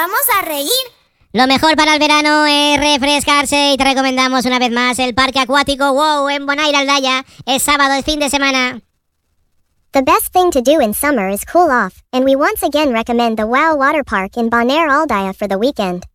vamos a reír. Lo mejor para el verano es refrescarse y te recomendamos una vez más el Parque Acuático WOW en Bonaire, Aldaya. Es sábado, el fin de semana. The best thing to do in summer is cool off, and we once again recommend the WOW Water Park in Bonaire, Aldaya for the weekend.